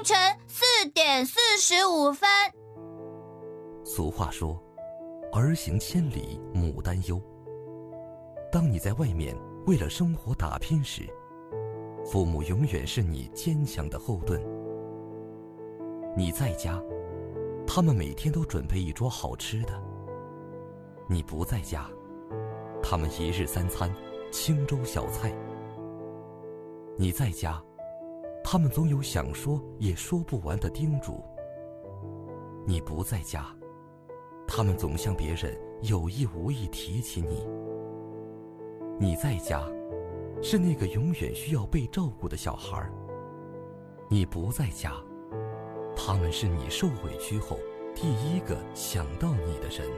晨4:45。 俗话说，儿行千里母担忧。当你在外面为了生活打拼时，父母永远是你坚强的后盾。你在家，他们每天都准备一桌好吃的；你不在家，他们一日三餐清粥小菜。你在家，他们总有想说也说不完的叮嘱；你不在家，他们总向别人有意无意提起你。你在家，是那个永远需要被照顾的小孩；你不在家，他们是你受委屈后第一个想到你的人。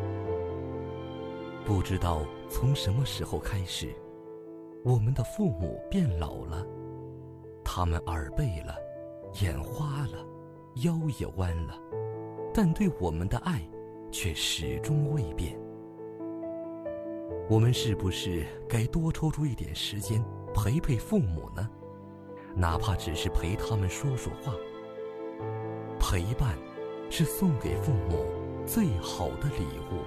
不知道从什么时候开始，我们的父母变老了，他们耳背了，眼花了，腰也弯了，但对我们的爱却始终未变。我们是不是该多抽出一点时间陪陪父母呢？哪怕只是陪他们说说话。陪伴是送给父母最好的礼物。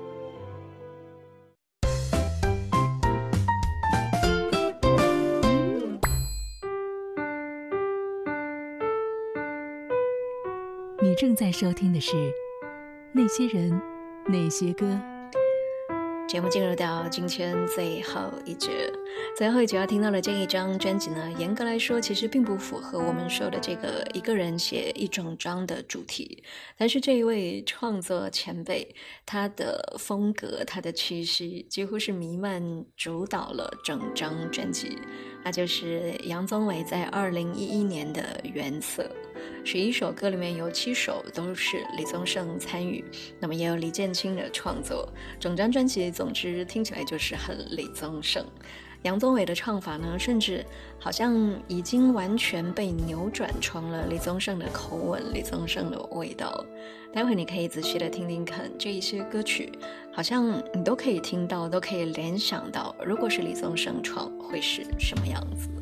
你正在收听的是《那些人，那些歌》。 节目进入到今天最后一节要听到的这一张专辑呢，严格来说其实并不符合我们说的这个一个人写一整张的主题，但是这一位创作前辈，他的风格，他的气息几乎是弥漫主导了整张专辑，那就是杨宗纬在2011年的《原色》。11首歌里面有7首都是李宗盛参与，那么也有李建清的创作，整张专辑总之听起来就是很李宗盛。杨宗纬的唱法呢，甚至好像已经完全被扭转成了李宗盛的口吻，李宗盛的味道。待会你可以仔细的听听看这一些歌曲，好像你都可以听到，都可以联想到，如果是李宗盛唱会是什么样子。